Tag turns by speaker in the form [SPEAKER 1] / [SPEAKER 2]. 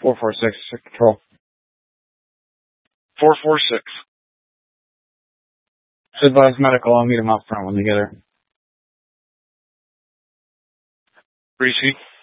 [SPEAKER 1] 446, control.
[SPEAKER 2] 446.
[SPEAKER 1] Advise medical, I'll meet him out front when they get there.
[SPEAKER 2] Greasy.